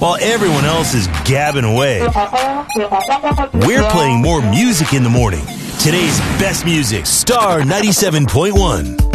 while everyone else is gabbing away. We're playing more music in the morning. Today's best music, Star 97.1.